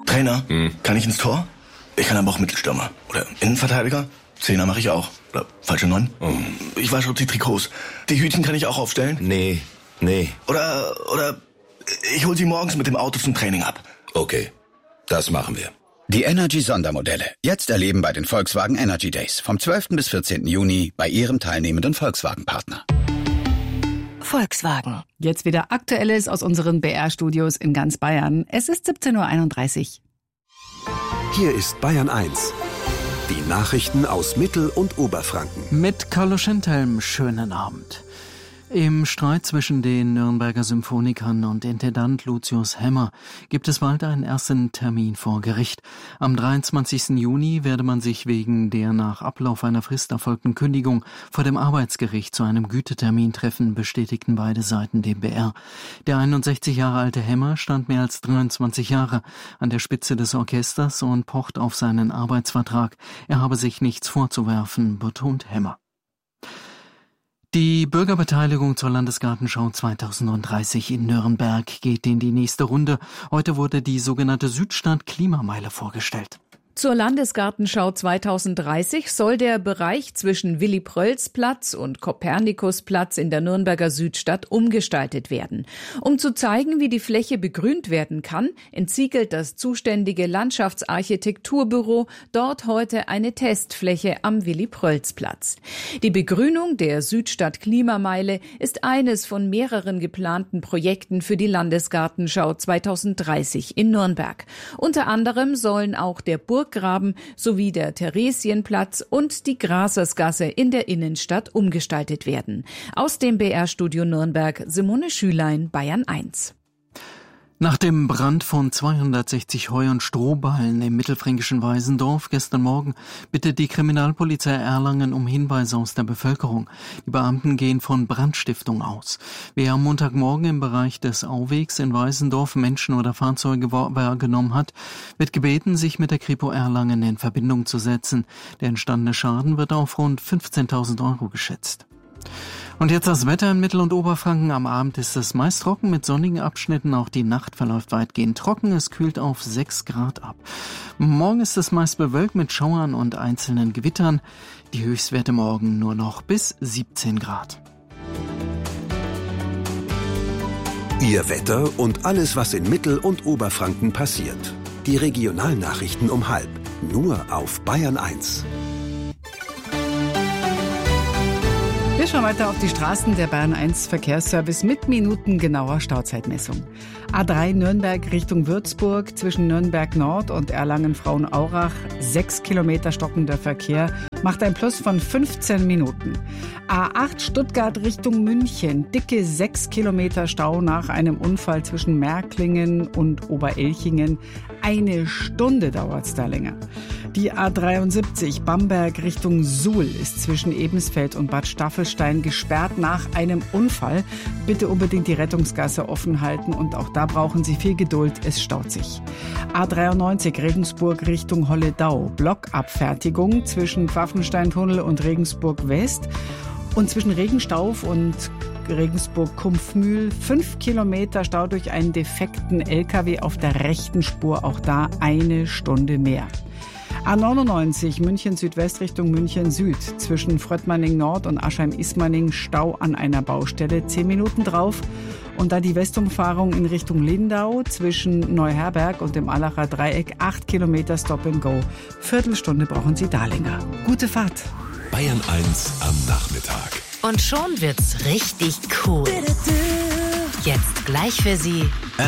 Trainer, kann ich ins Tor? Ich kann aber auch Mittelstürmer. Oder Innenverteidiger. Zehner mache ich auch. Oder falsche 9. Ich wasche die Trikots. Die Hütchen kann ich auch aufstellen. Nee. Oder ich hol sie morgens mit dem Auto zum Training ab. Okay, das machen wir. Die Energy-Sondermodelle. Jetzt erleben bei den Volkswagen Energy Days. Vom 12. bis 14. Juni bei Ihrem teilnehmenden Volkswagen-Partner. Volkswagen. Jetzt wieder Aktuelles aus unseren BR-Studios in ganz Bayern. Es ist 17:31 Uhr. Hier ist Bayern 1. Die Nachrichten aus Mittel- und Oberfranken. Mit Carlo Schentelm, schönen Abend. Im Streit zwischen den Nürnberger Symphonikern und Intendant Lucius Hemmer gibt es bald einen ersten Termin vor Gericht. Am 23. Juni werde man sich wegen der nach Ablauf einer Frist erfolgten Kündigung vor dem Arbeitsgericht zu einem Gütetermin treffen, bestätigten beide Seiten dem BR. Der 61 Jahre alte Hemmer stand mehr als 23 Jahre an der Spitze des Orchesters und pocht auf seinen Arbeitsvertrag. Er habe sich nichts vorzuwerfen, betont Hemmer. Die Bürgerbeteiligung zur Landesgartenschau 2030 in Nürnberg geht in die nächste Runde. Heute wurde die sogenannte Südstadt-Klimameile vorgestellt. Zur Landesgartenschau 2030 soll der Bereich zwischen Willy-Prölz-Platz und Kopernikusplatz in der Nürnberger Südstadt umgestaltet werden. Um zu zeigen, wie die Fläche begrünt werden kann, entsiegelt das zuständige Landschaftsarchitekturbüro dort heute eine Testfläche am Willy-Prölz-Platz. Die Begrünung der Südstadt-Klimameile ist eines von mehreren geplanten Projekten für die Landesgartenschau 2030 in Nürnberg. Unter anderem sollen auch der Burggraben sowie der Theresienplatz und die Grasersgasse in der Innenstadt umgestaltet werden. Aus dem BR-Studio Nürnberg, Simone Schülein, Bayern 1. Nach dem Brand von 260 Heu- und Strohballen im mittelfränkischen Weisendorf gestern Morgen bittet die Kriminalpolizei Erlangen um Hinweise aus der Bevölkerung. Die Beamten gehen von Brandstiftung aus. Wer am Montagmorgen im Bereich des Auwegs in Weisendorf Menschen oder Fahrzeuge wahrgenommen hat, wird gebeten, sich mit der Kripo Erlangen in Verbindung zu setzen. Der entstandene Schaden wird auf rund 15.000 Euro geschätzt. Und jetzt das Wetter in Mittel- und Oberfranken. Am Abend ist es meist trocken mit sonnigen Abschnitten. Auch die Nacht verläuft weitgehend trocken. Es kühlt auf 6 Grad ab. Morgen ist es meist bewölkt mit Schauern und einzelnen Gewittern. Die Höchstwerte morgen nur noch bis 17 Grad. Ihr Wetter und alles, was in Mittel- und Oberfranken passiert. Die Regionalnachrichten um 12:30. Nur auf Bayern 1. Wir schauen weiter auf die Straßen. Der Bayern 1 Verkehrsservice mit minutengenauer Stauzeitmessung. A3 Nürnberg Richtung Würzburg zwischen Nürnberg Nord und Erlangen-Frauenaurach. 6 Kilometer stockender Verkehr macht ein Plus von 15 Minuten. A8 Stuttgart Richtung München. Dicke 6 Kilometer Stau nach einem Unfall zwischen Märklingen und Oberelchingen. 1 Stunde dauert's da länger. Die A73 Bamberg Richtung Suhl ist zwischen Ebensfeld und Bad Staffelstein gesperrt nach einem Unfall. Bitte unbedingt die Rettungsgasse offen halten und auch da brauchen Sie viel Geduld, es staut sich. A93 Regensburg Richtung Holledau. Blockabfertigung zwischen Pfaffensteintunnel und Regensburg West und zwischen Regenstauf und Regensburg-Kumpfmühl 5 Kilometer Stau durch einen defekten LKW auf der rechten Spur, auch da 1 Stunde mehr. A99 München Südwest Richtung München Süd. Zwischen Fröttmanning Nord und Aschheim-Ismaning Stau an einer Baustelle. 10 Minuten drauf. Und dann die Westumfahrung in Richtung Lindau zwischen Neuherberg und dem Allacher Dreieck. 8 Kilometer Stop and Go. Viertelstunde brauchen Sie da länger. Gute Fahrt. Bayern 1 am Nachmittag. Und schon wird's richtig cool. Jetzt gleich für Sie